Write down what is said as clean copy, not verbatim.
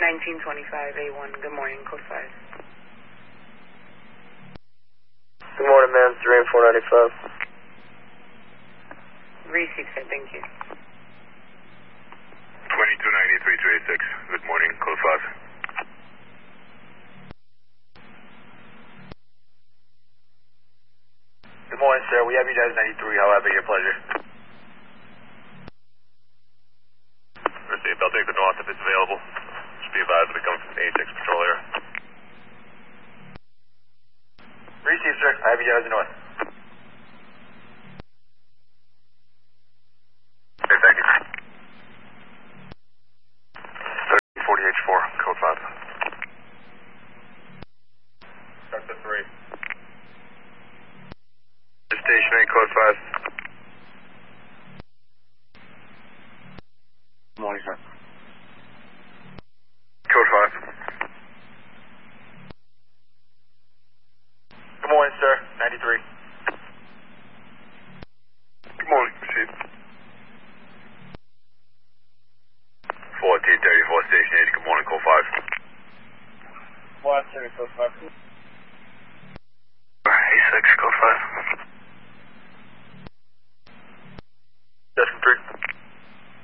1925A1, good morning, code 5. Good morning, ma'am. Serene 495. Received, sir, thank you. 2293-286, good morning, code 5. Good morning, sir. We have you down as 93. How may I be your pleasure? Received. I'll take the north if it's available. Just be advised we come from the 86 patrol area. Received, sir. I have you down as north. Okay, thank you. 3048-4, code 5. Delta 3. Station 8, code 5. Good morning, sir. Code 5. Good morning, sir. 93. Good morning, received. 1434, station 8, good morning, code 5. Morning, sir. Code 5.